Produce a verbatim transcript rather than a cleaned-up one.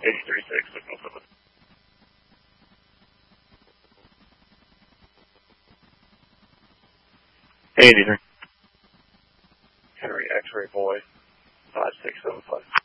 eighty-three six, signal seven. eighty-three. Henry X-ray boy, five six seven five.